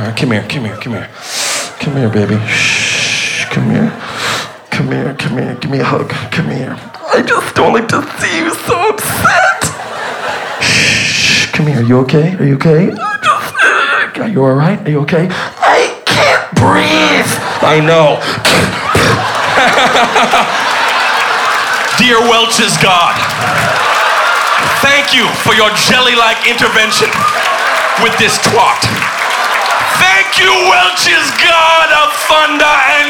here. Come here. Come here, baby. Shh. Come here. Give me a hug. Come here. I just don't like to see you so upset. Shh. Come here. You okay? Are you okay? Are you all right? Are you okay? I can't breathe. I know. Dear Welch's God, thank you for your jelly-like intervention with this twat. Thank you, Welch's God of thunder and